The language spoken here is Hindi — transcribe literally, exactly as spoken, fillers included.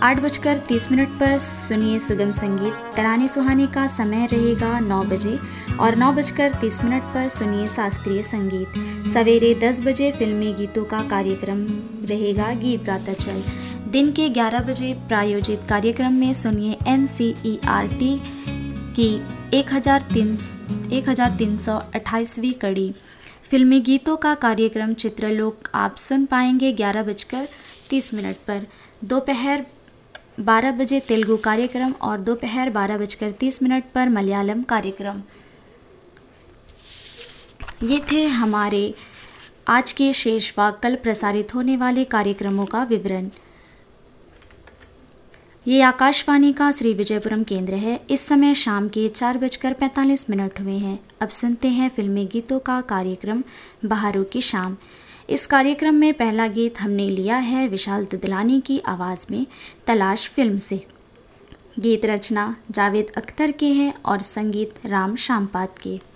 आठ बजकर तीस मिनट पर सुनिए सुगम संगीत। तराने सुहाने का समय रहेगा नौ बजे और नौ बजकर तीस मिनट पर सुनिए शास्त्रीय संगीत। सवेरे दस बजे फिल्मी गीतों का कार्यक्रम रहेगा गीत गाता चल। दिन के ग्यारह बजे प्रायोजित कार्यक्रम में सुनिए N C E R T की एक हज़ार तीन सौ अट्ठाईसवीं कड़ी। फिल्मी गीतों का कार्यक्रम चित्रलोक आप सुन पाएंगे ग्यारह बजकर तीस मिनट पर। दोपहर बारह बजे तेलुगु कार्यक्रम और दोपहर बारह बजकर तीस मिनट पर मलयालम कार्यक्रम। ये थे हमारे आज के शेष व कल प्रसारित होने वाले कार्यक्रमों का विवरण। ये आकाशवाणी का श्री विजयपुरम केंद्र है। इस समय शाम के चार बजकर पैंतालीस मिनट हुए हैं। अब सुनते हैं फिल्मी गीतों का कार्यक्रम बहारों की शाम। इस कार्यक्रम में पहला गीत हमने लिया है विशाल ददलानी की आवाज़ में तलाश फिल्म से। गीत रचना जावेद अख्तर के हैं और संगीत राम शामपाद के।